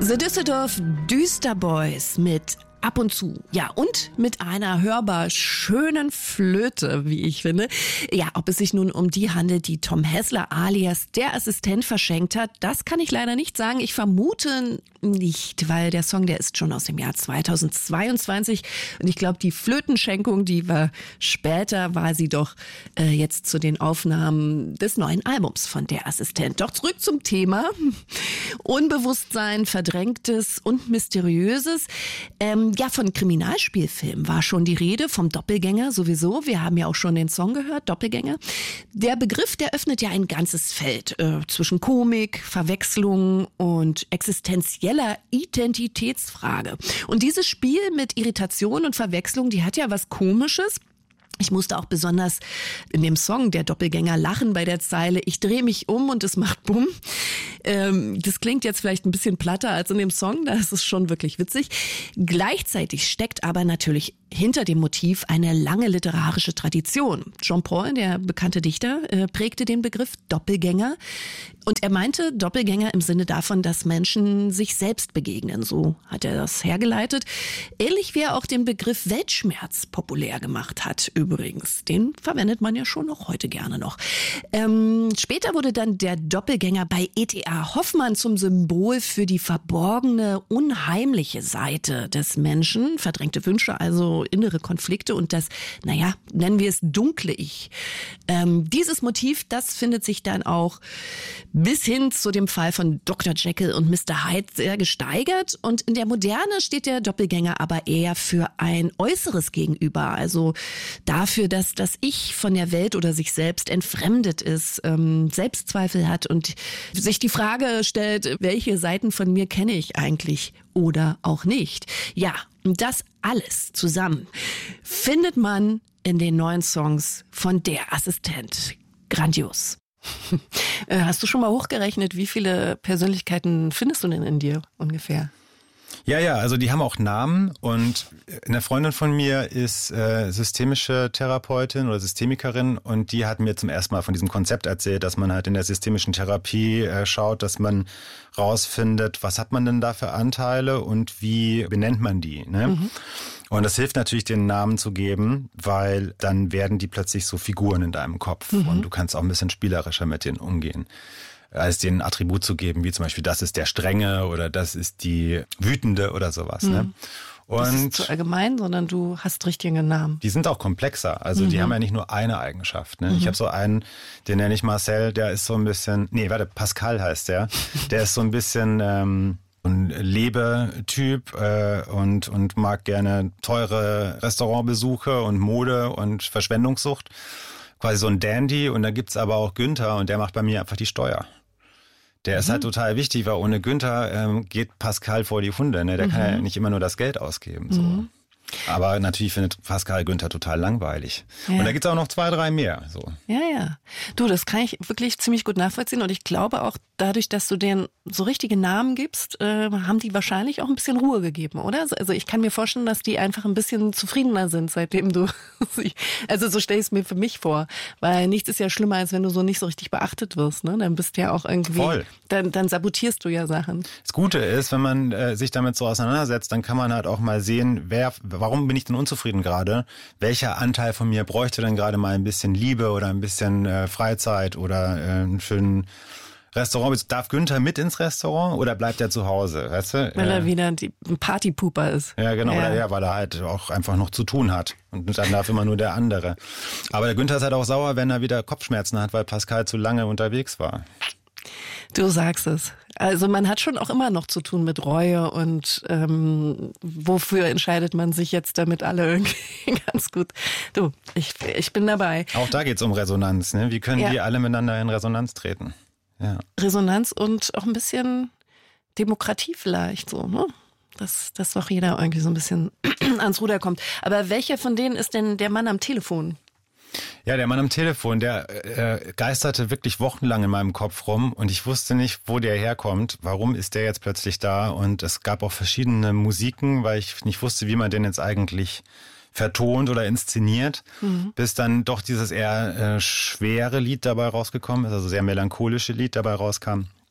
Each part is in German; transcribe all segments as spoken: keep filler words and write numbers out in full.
The Düsseldorf Düsterboys mit Ab und zu. Ja, und mit einer hörbar schönen Flöte, wie ich finde. Ja, ob es sich nun um die handelt, die Tom Hessler alias der Assistent verschenkt hat, das kann ich leider nicht sagen. Ich vermute nicht, weil der Song, der ist schon aus dem Jahr zweitausendzweiundzwanzig. Und ich glaube, die Flötenschenkung, die war später, war sie doch äh, jetzt zu den Aufnahmen des neuen Albums von der Assistent. Doch zurück zum Thema. Unbewusstsein, Verdrängtes und Mysteriöses. Ähm, Ja, von Kriminalspielfilmen war schon die Rede, vom Doppelgänger sowieso. Wir haben ja auch schon den Song gehört, Doppelgänger. Der Begriff, der öffnet ja ein ganzes Feld äh, zwischen Komik, Verwechslung und existenzieller Identitätsfrage. Und dieses Spiel mit Irritation und Verwechslung, die hat ja was Komisches. Ich musste auch besonders in dem Song Der Doppelgänger lachen bei der Zeile Ich drehe mich um und es macht Bumm. Ähm, das klingt jetzt vielleicht ein bisschen platter als in dem Song, da ist es schon wirklich witzig. Gleichzeitig steckt aber natürlich hinter dem Motiv eine lange literarische Tradition. Jean-Paul, der bekannte Dichter, äh, prägte den Begriff Doppelgänger. Und er meinte Doppelgänger im Sinne davon, dass Menschen sich selbst begegnen. So hat er das hergeleitet. Ähnlich wie er auch den Begriff Weltschmerz populär gemacht hat, übrigens. Den verwendet man ja schon noch heute gerne noch. Ähm, später wurde dann der Doppelgänger bei E T A Hoffmann zum Symbol für die verborgene, unheimliche Seite des Menschen. Verdrängte Wünsche, also innere Konflikte und das, naja, nennen wir es dunkle Ich. Ähm, dieses Motiv, das findet sich dann auch bis hin zu dem Fall von Doktor Jekyll und Mister Hyde sehr gesteigert. Und in der Moderne steht der Doppelgänger aber eher für ein äußeres Gegenüber. Also dafür, dass das Ich von der Welt oder sich selbst entfremdet ist, ähm, Selbstzweifel hat und sich die Frage stellt, welche Seiten von mir kenne ich eigentlich oder auch nicht. Ja, das alles zusammen findet man in den neuen Songs von der Assistent. Grandios. Hast du schon mal hochgerechnet, wie viele Persönlichkeiten findest du denn in dir ungefähr? Ja, ja, also die haben auch Namen und eine Freundin von mir ist äh, systemische Therapeutin oder Systemikerin und die hat mir zum ersten Mal von diesem Konzept erzählt, dass man halt in der systemischen Therapie äh, schaut, dass man rausfindet, was hat man denn da für Anteile und wie benennt man die, ne? Mhm. Und das hilft natürlich, den Namen zu geben, weil dann werden die plötzlich so Figuren in deinem Kopf mhm. und du kannst auch ein bisschen spielerischer mit denen umgehen, als denen ein Attribut zu geben, wie zum Beispiel, das ist der Strenge oder das ist die Wütende oder sowas. Mhm. Ne? Und das ist zu allgemein, sondern du hast richtige Namen. Die sind auch komplexer, also mhm. die haben ja nicht nur eine Eigenschaft. Ne? Mhm. Ich habe so einen, den nenne ich Marcel, der ist so ein bisschen, nee, warte, Pascal heißt der, der ist so ein bisschen ähm, ein Lebetyp äh, und, und mag gerne teure Restaurantbesuche und Mode und Verschwendungssucht. Quasi so ein Dandy und da gibt's aber auch Günther und der macht bei mir einfach die Steuer. Der mhm. ist halt total wichtig, weil ohne Günther ähm, geht Pascal vor die Hunde. Ne? Der mhm. kann ja nicht immer nur das Geld ausgeben. So. Mhm. Aber natürlich findet Pascal Günther total langweilig. Ja. Und da gibt's auch noch zwei, drei mehr. So. Ja, ja. Du, das kann ich wirklich ziemlich gut nachvollziehen. Und ich glaube auch, dadurch, dass du denen so richtige Namen gibst, äh, haben die wahrscheinlich auch ein bisschen Ruhe gegeben, oder? Also ich kann mir vorstellen, dass die einfach ein bisschen zufriedener sind, seitdem du... Also so stelle ich es mir für mich vor. Weil nichts ist ja schlimmer, als wenn du so nicht so richtig beachtet wirst. Ne? Dann bist du ja auch irgendwie... Voll. Dann, dann sabotierst du ja Sachen. Das Gute ist, wenn man äh, sich damit so auseinandersetzt, dann kann man halt auch mal sehen, wer... Warum bin ich denn unzufrieden gerade? Welcher Anteil von mir bräuchte denn gerade mal ein bisschen Liebe oder ein bisschen äh, Freizeit oder äh, einen schönen Restaurant? Darf Günther mit ins Restaurant oder bleibt er zu Hause? Weißt du? Weil er wieder die, ein Partypooper ist. Ja, genau. Ja. Oder ja, weil er halt auch einfach noch zu tun hat. Und dann darf immer nur der andere. Aber der Günther ist halt auch sauer, wenn er wieder Kopfschmerzen hat, weil Pascal zu lange unterwegs war. Du sagst es. Also man hat schon auch immer noch zu tun mit Reue und ähm, wofür entscheidet man sich jetzt, damit alle irgendwie ganz gut... Du, ich, ich bin dabei. Auch da geht's um Resonanz. Ne? Wie können ja. wir alle miteinander in Resonanz treten? Ja. Resonanz und auch ein bisschen Demokratie vielleicht so, ne? Dass, dass doch jeder irgendwie so ein bisschen ans Ruder kommt. Aber welcher von denen ist denn der Mann am Telefon? Ja, der Mann am Telefon, der äh, geisterte wirklich wochenlang in meinem Kopf rum und ich wusste nicht, wo der herkommt. Warum ist der jetzt plötzlich da? Und es gab auch verschiedene Musiken, weil ich nicht wusste, wie man den jetzt eigentlich vertont oder inszeniert, mhm. bis dann doch dieses eher äh, schwere Lied dabei rausgekommen ist, also sehr melancholische Lied dabei rauskam.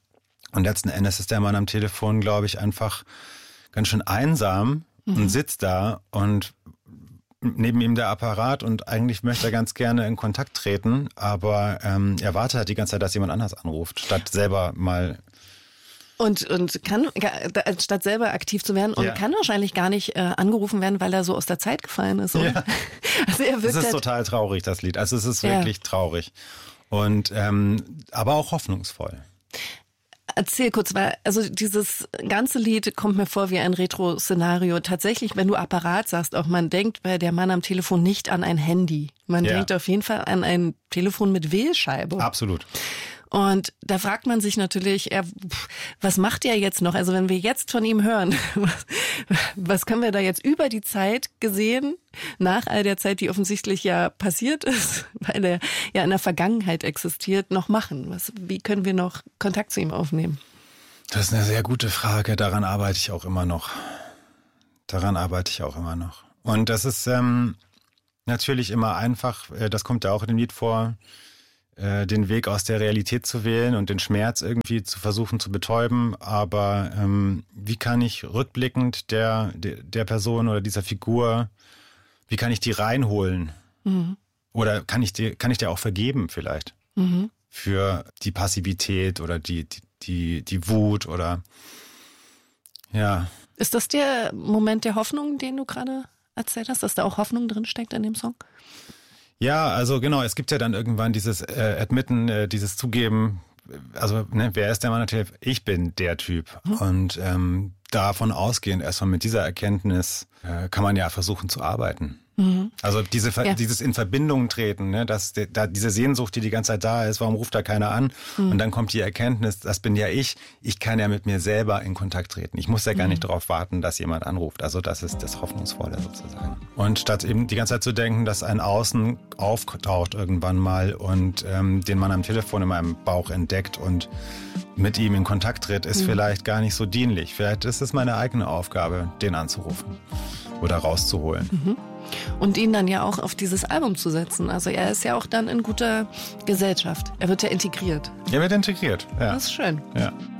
Und letzten Endes ist der Mann am Telefon, glaube ich, einfach ganz schön einsam mhm. und sitzt da und neben ihm der Apparat und eigentlich möchte er ganz gerne in Kontakt treten, aber ähm, er wartet halt die ganze Zeit, dass jemand anders anruft, statt selber mal... Und, und kann, statt selber aktiv zu werden und ja. kann wahrscheinlich gar nicht äh, angerufen werden, weil er so aus der Zeit gefallen ist. Oder? Ja. Also er wirkt es ist halt total traurig, das Lied. Also es ist ja. wirklich traurig. Und ähm, aber auch hoffnungsvoll. Erzähl kurz, weil also dieses ganze Lied kommt mir vor wie ein Retro-Szenario. Tatsächlich, wenn du Apparat sagst, auch man denkt bei der Mann am Telefon nicht an ein Handy. Man ja. denkt auf jeden Fall an ein Telefon mit Wählscheibe. Absolut. Und da fragt man sich natürlich, er, was macht er jetzt noch? Also wenn wir jetzt von ihm hören, was, was können wir da jetzt über die Zeit gesehen, nach all der Zeit, die offensichtlich ja passiert ist, weil er ja in der Vergangenheit existiert, noch machen? Was, wie können wir noch Kontakt zu ihm aufnehmen? Das ist eine sehr gute Frage. Daran arbeite ich auch immer noch. Daran arbeite ich auch immer noch. Und das ist ähm, natürlich immer einfach, das kommt ja auch in dem Lied vor, den Weg aus der Realität zu wählen und den Schmerz irgendwie zu versuchen zu betäuben. Aber ähm, wie kann ich rückblickend der, der, der Person oder dieser Figur, wie kann ich die reinholen? Mhm. Oder kann ich dir, kann ich dir auch vergeben vielleicht? Mhm. Für die Passivität oder die, die, die, die Wut oder ja. Ist das der Moment der Hoffnung, den du gerade erzählt hast, dass da auch Hoffnung drin steckt in dem Song? Ja, also genau, es gibt ja dann irgendwann dieses äh, Admitten, äh, dieses Zugeben, also ne, wer ist der Mann natürlich? Ich bin der Typ. Mhm. Und ähm, davon ausgehend, erstmal mit dieser Erkenntnis, äh, kann man ja versuchen zu arbeiten. Mhm. Also diese, ja. dieses in Verbindung treten, ne, dass de, da diese Sehnsucht, die die ganze Zeit da ist, warum ruft da keiner an? Mhm. Und dann kommt die Erkenntnis, das bin ja ich, ich kann ja mit mir selber in Kontakt treten. Ich muss ja gar mhm. nicht darauf warten, dass jemand anruft. Also das ist das Hoffnungsvolle sozusagen. Und statt eben die ganze Zeit zu denken, dass ein Außen auftaucht irgendwann mal und ähm, den Mann am Telefon in meinem Bauch entdeckt und mit ihm in Kontakt tritt, ist mhm. vielleicht gar nicht so dienlich. Vielleicht ist es meine eigene Aufgabe, den anzurufen oder rauszuholen. Mhm. Und ihn dann ja auch auf dieses Album zu setzen. Also er ist ja auch dann in guter Gesellschaft. Er wird ja integriert. Er wird integriert, ja. Das ist schön. Ja.